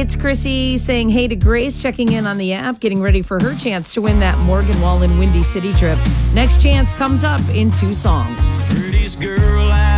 it's Chrissy saying hey to Grace, checking in on the app, getting ready for her chance to win that Morgan Wallen Windy City trip. Next chance comes up in 2 songs. Prettiest girl I